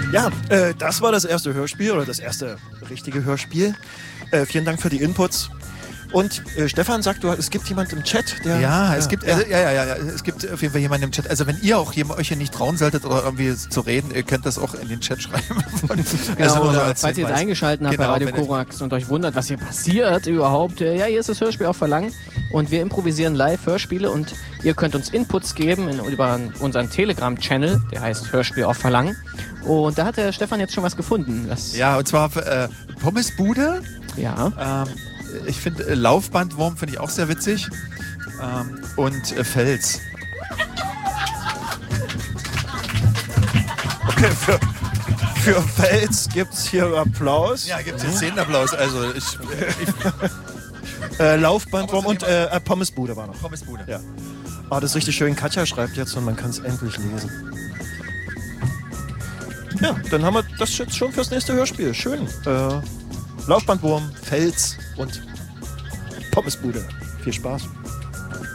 Ja, das war das erste Hörspiel oder das erste richtige Hörspiel. Vielen Dank für die Inputs. Und Stefan sagt, es gibt jemanden im Chat, der... Es gibt auf jeden Fall jemanden im Chat. Also wenn ihr auch euch hier nicht trauen solltet oder irgendwie zu reden, ihr könnt das auch in den Chat schreiben. Genau, also falls ihr jetzt eingeschaltet habt bei Radio Korax und euch wundert, was hier passiert überhaupt. Hier ist das Hörspiel auf Verlangen und wir improvisieren live Hörspiele und ihr könnt uns Inputs geben über unseren Telegram-Channel, der heißt Hörspiel auf Verlangen. Und da hat der Stefan jetzt schon was gefunden. Und zwar Pommesbude. Ja. Ich finde Laufbandwurm finde ich auch sehr witzig. Und Fels. Okay, für Fels gibt's hier Applaus. Ja, gibt's jetzt 10 Applaus. Also Laufbandwurm und Pommesbude war noch. Pommesbude. Ja. Oh, das ist richtig schön. Katja schreibt jetzt und man kann es endlich lesen. Ja, dann haben wir das jetzt schon fürs nächste Hörspiel. Schön. Laufbandwurm, Fels und Pommesbude. Viel Spaß.